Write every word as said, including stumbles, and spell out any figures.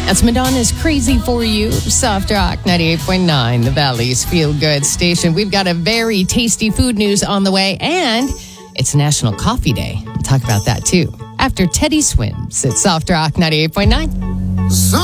That's Madonna's Crazy For You, Soft Rock ninety-eight point nine, the Valley's Feel Good station. We've got a very tasty food news on the way, and it's National Coffee Day. We'll talk about that too after Teddy Swims at Soft Rock ninety-eight point nine.